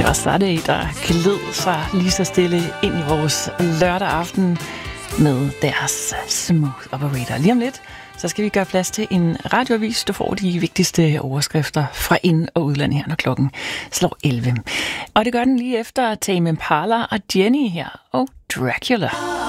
Det var Saturday, der gled sig lige så stille ind i vores lørdag aften med deres Smooth Operator. Lige om lidt, så skal vi gøre plads til en radioavis, der får de vigtigste overskrifter fra ind- og udland her, når klokken slår 11. Og det gør den lige efter Tame Impala og Jenny her og Dracula.